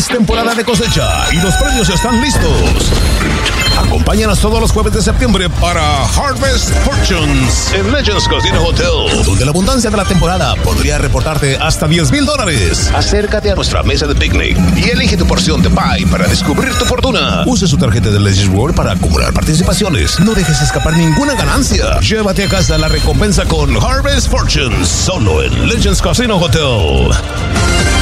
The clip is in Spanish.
temporada de cosecha y los premios están listos. Acompáñanos todos los jueves de septiembre para Harvest Fortunes en Legends Casino Hotel, donde la abundancia de la temporada podría reportarte hasta $10,000. Acércate a nuestra mesa de picnic y elige tu porción de pie para descubrir tu fortuna. Use su tarjeta de Legends World para acumular participaciones. No dejes escapar ninguna ganancia. Llévate a casa la recompensa con Harvest Fortunes, solo en Legends Casino Hotel.